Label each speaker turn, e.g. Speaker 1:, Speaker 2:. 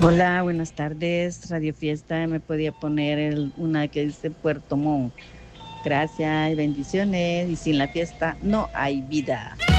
Speaker 1: Hola, buenas tardes. Radio Fiesta, me podía poner una que dice Puerto Montt. Gracias y bendiciones. Y sin la fiesta no hay vida.